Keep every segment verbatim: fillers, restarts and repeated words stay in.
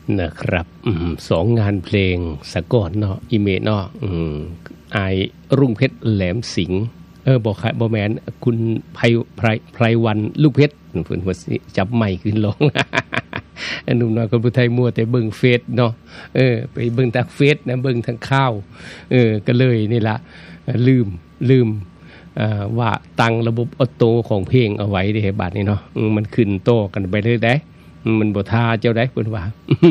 นะครับอืมสองงานเพลงสะก่อนเนาะอีเมเนาะอืมอายรุ่งเพชรแหลมสิงห์เออบ่ค่ะบ่แม่นคุณไพไพไพรวันลูกเพชรเพิ่นว่าสิจับไมค์ขึ้นร้อง อันหนุ่มน้อยคนผู้ไทยมัวแต่เบิ่งเฟซเนาะเออไปเบิ่งทางเฟซนะเบิ่งทางข่าวเออก็เลยนี่ล่ะลืมลืมอ่าว่าตั้งระบบออโต้ของเพลงเอาไว้เด้บัดนี้เนาะมันขึ้นโต้กันไปเลยได้มันบ่ท่าเจ้าได้เพิ่นว่า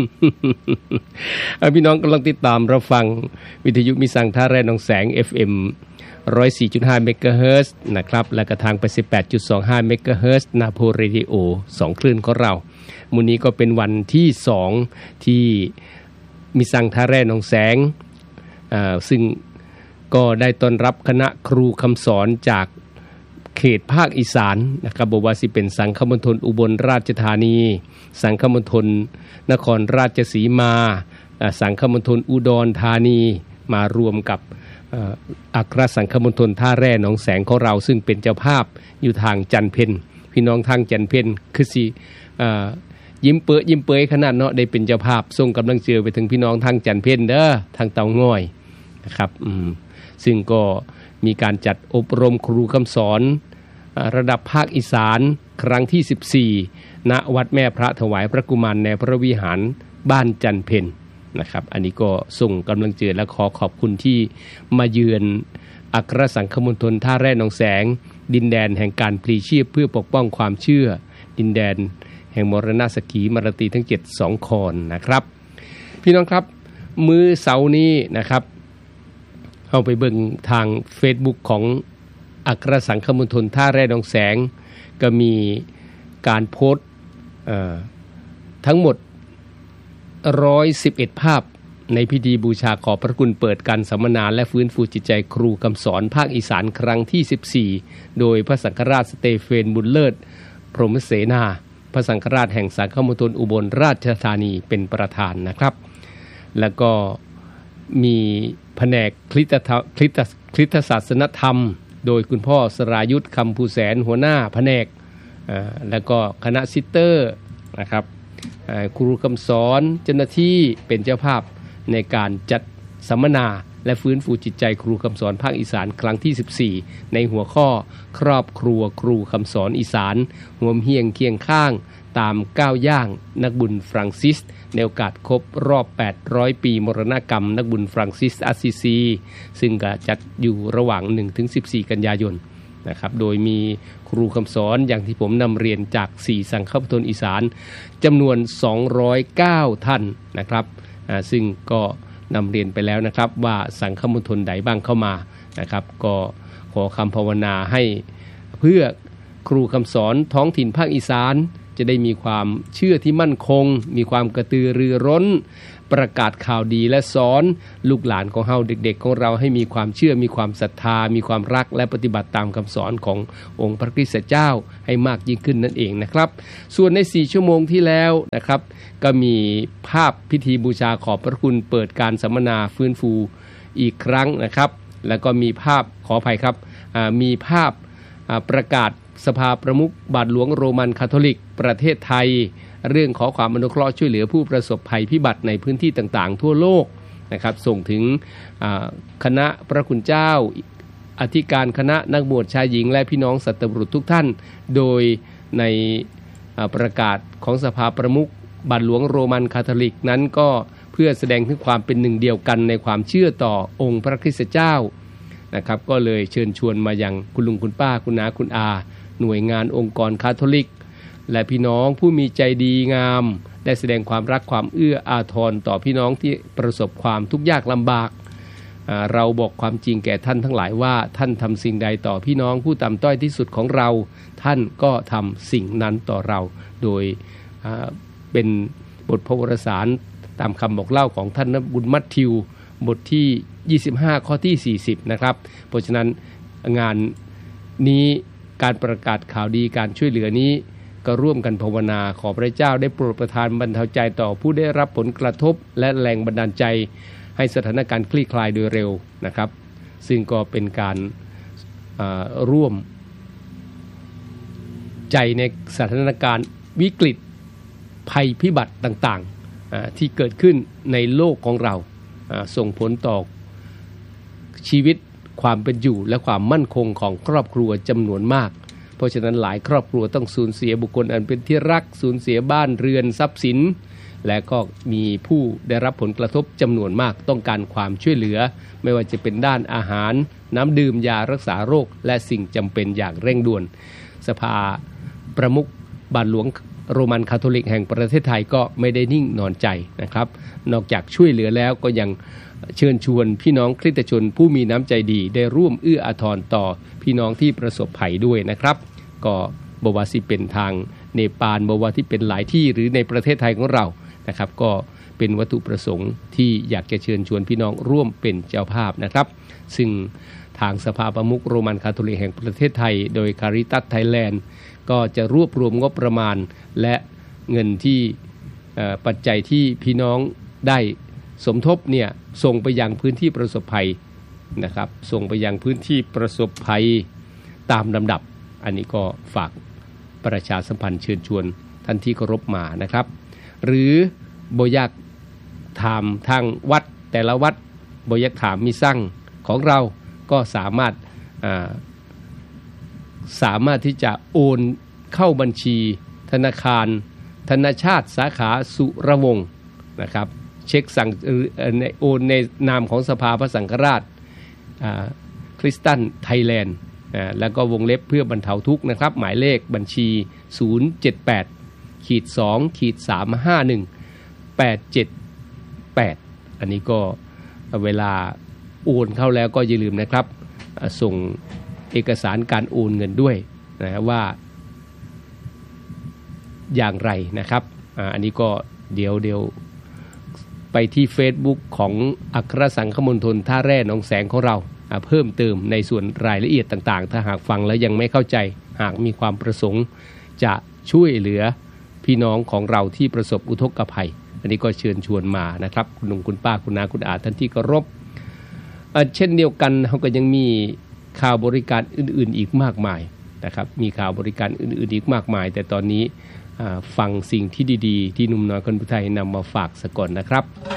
พี่น้องกำลังติดตามรับฟังวิทยุมิสังท่าแร่หนองแสง เอฟ เอ็ม หนึ่งร้อยสี่จุดห้า เมกะเฮิรตซ์นะครับและก็ทาง แปดสิบแปดจุดสองห้า เมกะเฮิรตซ์นาโพเรดิโอสองคลื่นของเรามื้อนี้ก็เป็นวันที่สองที่มิสังท่าแร่หนองแสงอ่าซึ่งก็ได้ต้อนรับคณะครูคำสอนจากเขตภาคอีสานนะครับบอกว่าสิเป็นสังฆมณฑลอุบลราชธานีสังฆมณฑลนครราชสีมาสังฆมณฑลอุดรธานีมารวมกับอัครสังฆมณฑลท่าแร่หนองแสงของเราซึ่งเป็นเจ้าภาพอยู่ทางจันเพ็ญพี่น้องทางจันเพ็ญคือสิยิ้มเปื้อยิ้มเปื้อยขนาดเนาะได้เป็นเจ้าภาพส่งกำลังเจือไปถึงพี่น้องทางจันเพ็ญเด้อทางเตาง่อยนะครับอืมซึ่งก็มีการจัดอบรมครูคำสอนระดับภาคอีสานครั้งที่สิบสี่ณวัดแม่พระถวายพระกุมารในพระวิหารบ้านจันเพ็ญนะครับอันนี้ก็ส่งกำลังเจือและขอขอบคุณที่มาเยือนอัครสังฆมณฑลท่าแร่หนองแสงดินแดนแห่งการพลีชีพเพื่อปกป้องความเชื่อดินแดนแห่งมรณะสกีมรตีทั้งเจ็ด สองคอนนะครับพี่น้องครับมื้อเสาร์นี้นะครับเอาไปเบิ่งทาง Facebook ของอัครสังฆมณฑลท่าแร่หนองแสงก็มีการโพสต์ทั้งหมดหนึ่งร้อยสิบเอ็ดภาพในพิธีบูชาขอบพระคุณเปิดการสัมมนาและฟื้นฟูจิตใจครูคำสอนภาคอีสานครั้งที่สิบสี่โดยพระสังฆราชสเตเฟนบุญเลิศพรหมเสนาพระสังฆราชแห่งสังฆมณฑลอุบลราชธานีเป็นประธานนะครับแล้วก็มีแผนกคริสตคริสตคริสตศาสนธรรมโดยคุณพ่อสรายุทธคำภูแสนหัวหน้าแผนกแล้วก็คณะซิสเตอร์นะครับครูคำสอนเจ้าหน้าที่เป็นเจ้าภาพในการจัดสัมมนาและฟื้นฟูจิตใจครูคำสอนภาคอีสานครั้งที่สิบสี่ในหัวข้อครอบครัวครูคำสอนอีสานห่วมเฮียงเคียงข้างตามก้าวย่างนักบุญฟรังซิสในโอกาสครบรอบแปดร้อยปีมรณกรรมนักบุญฟรังซิสอาซิซีซึ่งก็จัดอยู่ระหว่าง หนึ่งถึงสิบสี่ กันยายนนะครับโดยมีครูคำสอนอย่างที่ผมนำเรียนจากสี่สังฆมณฑลอีสานจำนวนสองร้อยเก้าท่านนะครับซึ่งก็นำเรียนไปแล้วนะครับว่าสังฆมณฑลใดบ้างเข้ามานะครับก็ขอคำภาวนาให้เพื่อครูคำสอนท้องถิ่นภาคอีสานจะได้มีความเชื่อที่มั่นคงมีความกระตือรือร้นประกาศข่าวดีและสอนลูกหลานของเฮาเด็กๆของเราให้มีความเชื่อมีความศรัทธามีความรักและปฏิบัติตามคำสอนขององค์พระคริสต์เจ้าให้มากยิ่งขึ้นนั่นเองนะครับส่วนในสี่ชั่วโมงที่แล้วนะครับก็มีภาพพิธีบูชาขอบพระคุณเปิดการสัมมนาฟื้นฟูอีกครั้งนะครับแล้วก็มีภาพขออภัยครับมีภาพประกาศสภาประมุขบาทหลวงโรมันคาทอลิกประเทศไทยเรื่องขอความอนุเคราะห์ช่วยเหลือผู้ประสบภัยพิบัติในพื้นที่ต่างๆทั่วโลกนะครับส่งถึงคณะพระคุณเจ้าอธิการคณะนักบวชชายหญิงและพี่น้องสัตบุรุษทุกท่านโดยในประกาศของสภาประมุขบาทหลวงโรมันคาทอลิกนั้นก็เพื่อแสดงถึงความเป็นหนึ่งเดียวกันในความเชื่อต่อองค์พระคริสต์เจ้านะครับก็เลยเชิญชวนมายังคุณลุงคุณป้าคุณน้าคุณอาหน่วยงานองค์กรคาทอลิกและพี่น้องผู้มีใจดีงามได้แสดงความรักความเอื้ออาทรต่อพี่น้องที่ประสบความทุกข์ยากลำบากเราบอกความจริงแก่ท่านทั้งหลายว่าท่านทำสิ่งใดต่อพี่น้องผู้ต่ำต้อยที่สุดของเราท่านก็ทำสิ่งนั้นต่อเราโดยเป็นบทพระวรสารตามคำบอกเล่าของท่านบุญมัทธิวบทที่ยี่สิบห้าข้อที่สี่สิบนะครับเพราะฉะนั้นงานนี้การประกาศข่าวดีการช่วยเหลือนี้ก็ร่วมกันภาวนาขอพระเจ้าได้โปรดประทานบรรเทาใจต่อผู้ได้รับผลกระทบและแรงบันดาลใจให้สถานการณ์คลี่คลายโดยเร็วนะครับซึ่งก็เป็นการร่วมใจในสถานการณ์วิกฤตภัยพิบัติต่างๆที่เกิดขึ้นในโลกของเราส่งผลต่อชีวิตความเป็นอยู่และความมั่นคงของครอบครัวจำนวนมากเพราะฉะนั้นหลายครอบครัวต้องสูญเสียบุคคลอันเป็นที่รักสูญเสียบ้านเรือนทรัพย์สินและก็มีผู้ได้รับผลกระทบจำนวนมากต้องการความช่วยเหลือไม่ว่าจะเป็นด้านอาหารน้ำดื่มยารักษาโรคและสิ่งจำเป็นอย่างเร่งด่วนสภาประมุขบาทหลวงโรมันคาทอลิกแห่งประเทศไทยก็ไม่ได้นิ่งนอนใจนะครับนอกจากช่วยเหลือแล้วก็ยังเชิญชวนพี่น้องคริสตชนผู้มีน้ำใจดีได้ร่วมเอื้ออาทรต่อพี่น้องที่ประสบภัยด้วยนะครับก็บวาสิเป็นทางเนปาลบวาที่เป็นหลายที่หรือในประเทศไทยของเรานะครับก็เป็นวัตถุประสงค์ที่อยากจะเชิญชวนพี่น้องร่วมเป็นเจ้าภาพนะครับซึ่งทางสภาประมุขโรมันคาทอลิกแห่งประเทศไทยโดย Caritas Thailand ก็จะรวบรวมงบประมาณและเงินที่ปัจจัยที่พี่น้องได้สมทบเนี่ยส่งไปยังพื้นที่ประสบภัยนะครับส่งไปยังพื้นที่ประสบภัยตามลำดับอันนี้ก็ฝากประชาสัมพันธ์เชิญชวนท่านที่เคารพมานะครับหรือบ่อยากถามทางวัดแต่ละวัดบ่อยากถามมีสั่งของเราก็สามารถสามารถที่จะโอนเข้าบัญชีธนาคารธนชาติสาขาสุรวงศ์นะครับเช็คสั่งโอนในนามของสภาพระสังฆราชคริสตันไทยแลนด์แล้วก็วงเล็บเพื่อบรรเทาทุกข์นะครับหมายเลขบัญชีศูนย์ เจ็ด แปด สอง สาม ห้า หนึ่ง แปด เจ็ด แปดอันนี้ก็เวลาโอนเข้าแล้วก็อย่าลืมนะครับส่งเอกสารการโอนเงินด้วยนะว่าอย่างไรนะครับอันนี้ก็เดี๋ยวเดี๋ยวไปที่ Facebook ของอัครสังฆมณฑลท่าแร่หนองแสงของเราเพิ่มเติมในส่วนรายละเอียดต่างๆถ้าหากฟังแล้วยังไม่เข้าใจหากมีความประสงค์จะช่วยเหลือพี่น้องของเราที่ประสบอุทกภัยอันนี้ก็เชิญชวนมานะครับคุณลุงคุณป้าคุณน้าคุณอาท่านที่เคารพเช่นเดียวกันเขาก็ยังมีข่าวบริการอื่นๆอีกมากมายนะครับมีข่าวบริการอื่นๆอีกมากมายแต่ตอนนี้ฟังสิ่งที่ดีๆที่หนุ่มน้อยคนผู้ไทยนำมาฝากซะก่อนนะครับ